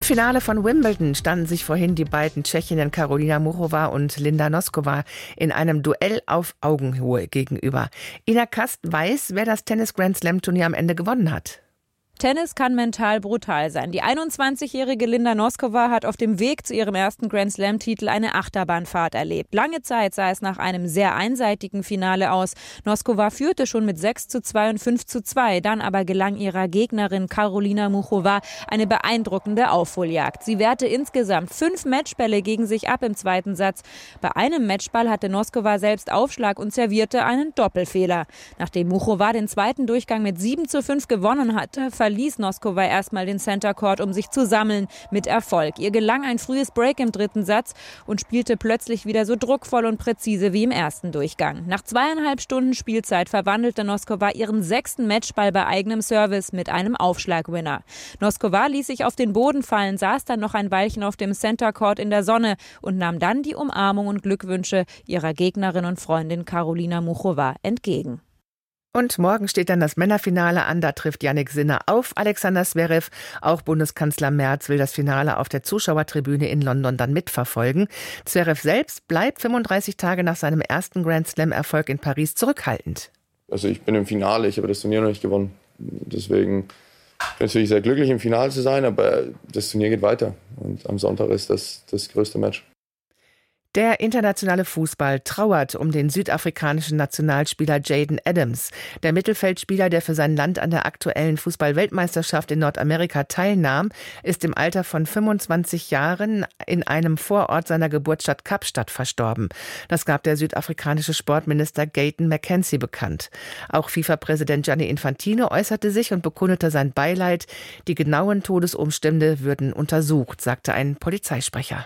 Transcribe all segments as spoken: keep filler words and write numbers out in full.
Finale von Wimbledon standen sich vorhin die beiden Tschechinnen Karolina Muchova und Linda Noskova in einem Duell auf Augenhöhe gegenüber. Ina Kast weiß, wer das Tennis-Grand-Slam-Turnier am Ende gewonnen hat. Tennis kann mental brutal sein. Die einundzwanzigjährige Linda Noskova hat auf dem Weg zu ihrem ersten Grand-Slam-Titel eine Achterbahnfahrt erlebt. Lange Zeit sah es nach einem sehr einseitigen Finale aus. Noskova führte schon mit sechs zu zwei und fünf zu zwei. Dann aber gelang ihrer Gegnerin Karolina Muchova eine beeindruckende Aufholjagd. Sie wehrte insgesamt fünf Matchbälle gegen sich ab im zweiten Satz. Bei einem Matchball hatte Noskova selbst Aufschlag und servierte einen Doppelfehler. Nachdem Muchova den zweiten Durchgang mit sieben zu fünf gewonnen hatte, verließ Noskova erstmal den Center Court, um sich zu sammeln, mit Erfolg. Ihr gelang ein frühes Break im dritten Satz und spielte plötzlich wieder so druckvoll und präzise wie im ersten Durchgang. Nach zweieinhalb Stunden Spielzeit verwandelte Noskova ihren sechsten Matchball bei eigenem Service mit einem Aufschlagwinner. Noskova ließ sich auf den Boden fallen, saß dann noch ein Weilchen auf dem Center Court in der Sonne und nahm dann die Umarmung und Glückwünsche ihrer Gegnerin und Freundin Karolina Muchova entgegen. Und morgen steht dann das Männerfinale an, da trifft Jannik Sinner auf Alexander Zverev. Auch Bundeskanzler Merz will das Finale auf der Zuschauertribüne in London dann mitverfolgen. Zverev selbst bleibt fünfunddreißig Tage nach seinem ersten Grand-Slam-Erfolg in Paris zurückhaltend. Also ich bin im Finale, ich habe das Turnier noch nicht gewonnen. Deswegen bin ich natürlich sehr glücklich, im Finale zu sein, aber das Turnier geht weiter. Und am Sonntag ist das das größte Match. Der internationale Fußball trauert um den südafrikanischen Nationalspieler Jayden Adams. Der Mittelfeldspieler, der für sein Land an der aktuellen Fußball-Weltmeisterschaft in Nordamerika teilnahm, ist im Alter von fünfundzwanzig Jahren in einem Vorort seiner Geburtsstadt Kapstadt verstorben. Das gab der südafrikanische Sportminister Gayton McKenzie bekannt. Auch FIFA-Präsident Gianni Infantino äußerte sich und bekundete sein Beileid. Die genauen Todesumstände würden untersucht, sagte ein Polizeisprecher.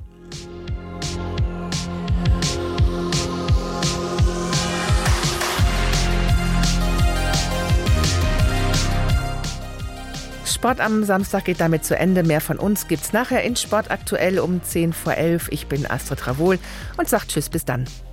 Sport am Samstag geht damit zu Ende. Mehr von uns gibt's nachher in Sport aktuell um zehn vor elf. Ich bin Astrid Ravol und sag Tschüss, bis dann.